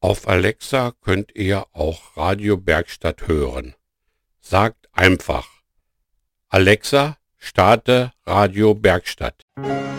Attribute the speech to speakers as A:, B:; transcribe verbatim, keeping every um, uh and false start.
A: Auf Alexa könnt ihr auch Radio Bergstadt hören. Sagt einfach: Alexa, starte Radio Bergstadt.